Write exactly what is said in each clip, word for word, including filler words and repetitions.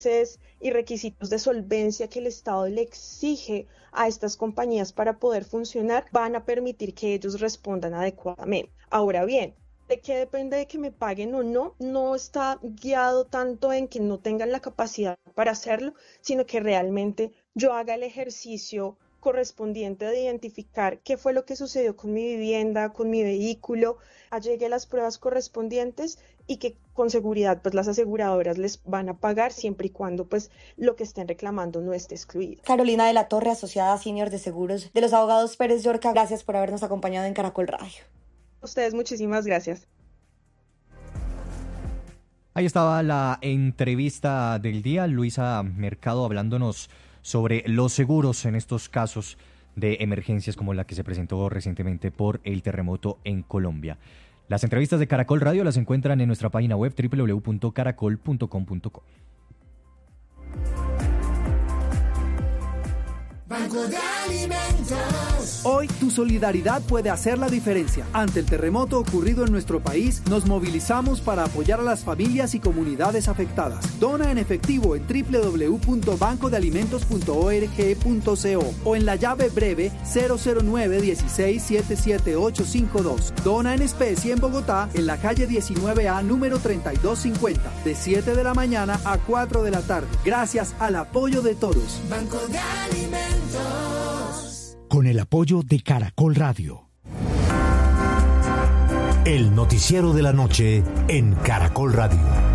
y requisitos de solvencia que el Estado le exige a estas compañías para poder funcionar van a permitir que ellos respondan adecuadamente. Ahora bien, ¿de qué depende de que me paguen o no? No está guiado tanto en que no tengan la capacidad para hacerlo, sino que realmente yo haga el ejercicio correspondiente de identificar qué fue lo que sucedió con mi vivienda, con mi vehículo, allegue las pruebas correspondientes y que con seguridad pues las aseguradoras les van a pagar siempre y cuando pues lo que estén reclamando no esté excluido. Carolina de la Torre, asociada senior de seguros de los abogados Pérez Llorca, gracias por habernos acompañado en Caracol Radio. A ustedes muchísimas gracias. Ahí estaba la entrevista del día, Luisa Mercado hablándonos sobre los seguros en estos casos de emergencias como la que se presentó recientemente por el terremoto en Colombia. Las entrevistas de Caracol Radio las encuentran en nuestra página web doble u doble u doble u punto caracol punto com punto co. Banco de Alimentos. Hoy tu solidaridad puede hacer la diferencia. Ante el terremoto ocurrido en nuestro país, nos movilizamos para apoyar a las familias y comunidades afectadas. Dona en efectivo en doble u doble u doble u punto banco de alimentos punto org punto co o en la llave breve cero cero nueve uno seis siete siete ocho cinco dos. Dona en especie en Bogotá, en la calle diecinueve A, número treinta y dos cincuenta, de siete de la mañana a cuatro de la tarde. Gracias al apoyo de todos. Banco de Alimentos. Con el apoyo de Caracol Radio. El noticiero de la noche en Caracol Radio.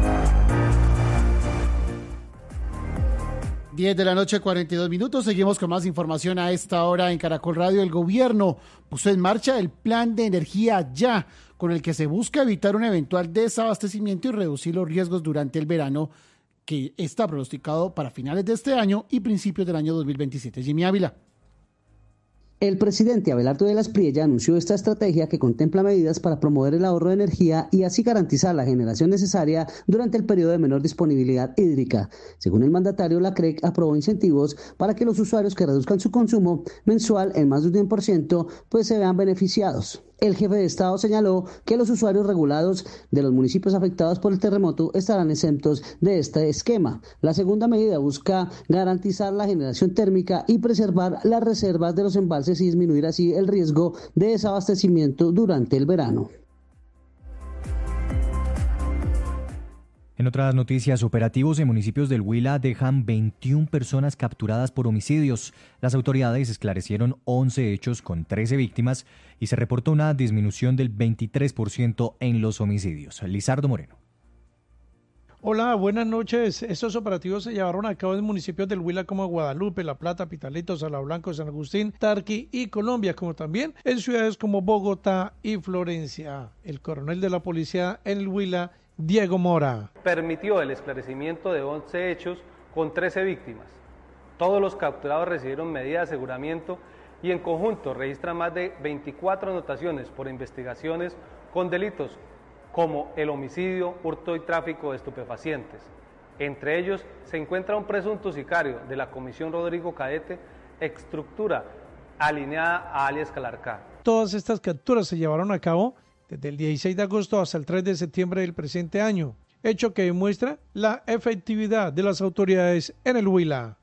diez de la noche, cuarenta y dos minutos. Seguimos con más información a esta hora en Caracol Radio. El gobierno puso en marcha el plan de energía ya, con el que se busca evitar un eventual desabastecimiento y reducir los riesgos durante el verano, que está pronosticado para finales de este año y principios del año dos mil veintisiete. Jimmy Ávila. El presidente Abelardo de la Espriella anunció esta estrategia que contempla medidas para promover el ahorro de energía y así garantizar la generación necesaria durante el periodo de menor disponibilidad hídrica. Según el mandatario, la C R E C aprobó incentivos para que los usuarios que reduzcan su consumo mensual en más de un diez por ciento pues se vean beneficiados. El jefe de Estado señaló que los usuarios regulados de los municipios afectados por el terremoto estarán exentos de este esquema. La segunda medida busca garantizar la generación térmica y preservar las reservas de los embalses y disminuir así el riesgo de desabastecimiento durante el verano. En otras noticias, operativos en municipios del Huila dejan veintiuna personas capturadas por homicidios. Las autoridades esclarecieron once hechos con trece víctimas y se reportó una disminución del veintitrés por ciento en los homicidios. Lizardo Moreno. Hola, buenas noches. Estos operativos se llevaron a cabo en municipios del Huila como Guadalupe, La Plata, Pitalito, Salablanco, San Agustín, Tarqui y Colombia, como también en ciudades como Bogotá y Florencia. El coronel de la policía en el Huila, Diego Mora. Permitió el esclarecimiento de once hechos con trece víctimas. Todos los capturados recibieron medidas de aseguramiento y en conjunto registran más de veinticuatro anotaciones por investigaciones con delitos como el homicidio, hurto y tráfico de estupefacientes. Entre ellos se encuentra un presunto sicario de la Comisión Rodrigo Cadete, estructura alineada a alias Calarcá. Todas estas capturas se llevaron a cabo desde el dieciséis de agosto hasta el tres de septiembre del presente año, hecho que demuestra la efectividad de las autoridades en el Huila.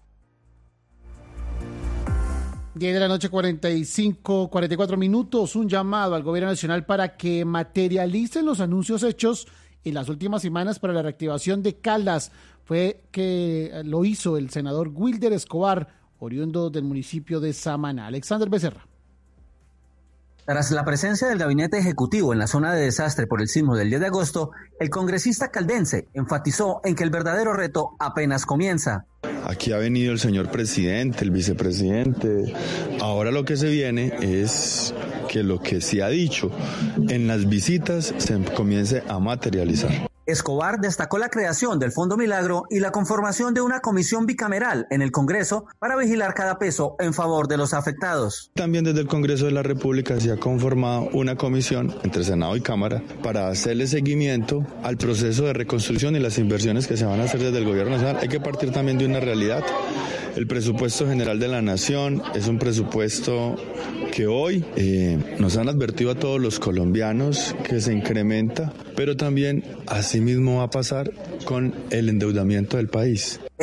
diez de la noche, cuarenta y cinco, cuarenta y cuatro minutos, un llamado al gobierno nacional para que materialicen los anuncios hechos en las últimas semanas para la reactivación de Caldas. Fue que lo hizo el senador Wilder Escobar, oriundo del municipio de Samaná. Alexander Becerra. Tras la presencia del gabinete ejecutivo en la zona de desastre por el sismo del diez de agosto, el congresista caldense enfatizó en que el verdadero reto apenas comienza. Aquí ha venido el señor presidente, el vicepresidente. Ahora lo que se viene es que lo que se ha dicho en las visitas se comience a materializar. Escobar destacó la creación del Fondo Milagro y la conformación de una comisión bicameral en el Congreso para vigilar cada peso en favor de los afectados. También desde el Congreso de la República se ha conformado una comisión entre Senado y Cámara para hacerle seguimiento al proceso de reconstrucción y las inversiones que se van a hacer desde el Gobierno Nacional. Hay que partir también de una realidad El presupuesto general de la nación es un presupuesto que hoy eh, nos han advertido a todos los colombianos que se incrementa, pero también asimismo va a pasar con el endeudamiento del país.